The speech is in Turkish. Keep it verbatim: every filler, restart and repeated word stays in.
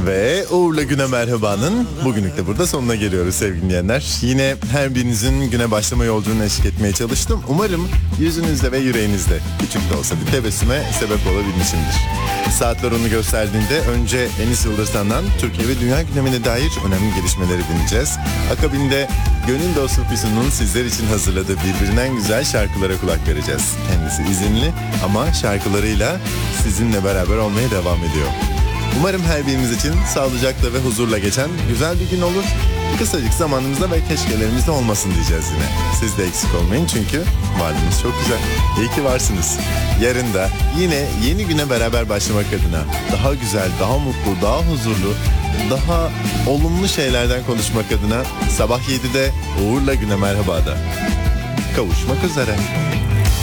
Ve Uğur'la Güne Merhaba'nın bugünlük de burada sonuna geliyoruz sevgili dinleyenler. Yine her birinizin güne başlama yolculuğuna eşlik etmeye çalıştım. Umarım yüzünüzde ve yüreğinizde küçük de olsa bir tebessüme sebep olabilmişimdir. Saatler onu gösterdiğinde önce Enis Yıldırsan'dan Türkiye ve dünya gündemine dair önemli gelişmeleri dinleyeceğiz. Akabinde Gönül Dostu Füsun'un sizler için hazırladığı birbirinden güzel şarkılara kulak vereceğiz. Kendisi izinli ama şarkılarıyla sizinle beraber olmaya devam ediyor. Umarım her birimiz için sağlıcakla ve huzurla geçen güzel bir gün olur. Kısacık zamanımızda ve keşkelerimizde olmasın diyeceğiz yine. Siz de eksik olmayın çünkü varlığınız çok güzel. İyi ki varsınız. Yarın da yine yeni güne beraber başlamak adına daha güzel, daha mutlu, daha huzurlu, daha olumlu şeylerden konuşmak adına sabah yedide Uğur'la Güne Merhaba'da kavuşmak üzere.